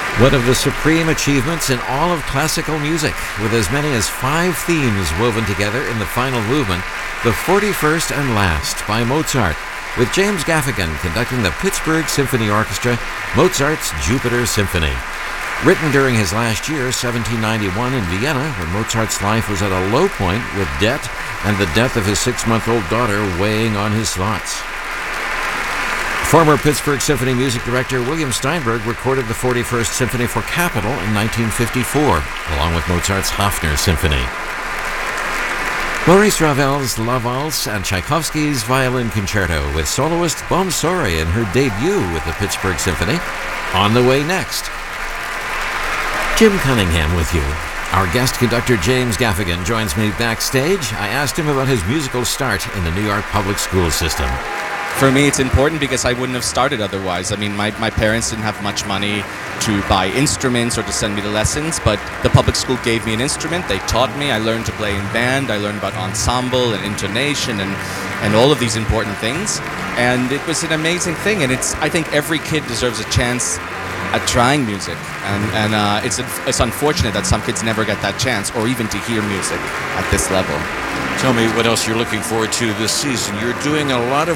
One of the supreme achievements in all of classical music, with as many as 5 themes woven together in the final movement, the 41st and Last by Mozart, with James Gaffigan conducting the Pittsburgh Symphony Orchestra, Mozart's Jupiter Symphony. Written during his last year, 1791, in Vienna, when Mozart's life was at a low point with debt and the death of his 6-month-old daughter weighing on his thoughts. Former Pittsburgh Symphony music director William Steinberg recorded the 41st Symphony for Capitol in 1954, along with Mozart's Hafner Symphony. Maurice Ravel's La Valse and Tchaikovsky's Violin Concerto, with soloist Bomsori in her debut with the Pittsburgh Symphony, on the way next. Jim Cunningham with you. Our guest conductor James Gaffigan joins me backstage. I asked him about his musical start in the New York public school system. For me, it's important because I wouldn't have started otherwise. I mean, my parents didn't have much money to buy instruments or to send me to lessons, but the public school gave me an instrument. They taught me. I learned to play in band. I learned about ensemble and intonation and all of these important things. And it was an amazing thing. And I think every kid deserves a chance at trying music. And it's unfortunate that some kids never get that chance or even to hear music at this level. Tell me what else you're looking forward to this season. You're doing a lot of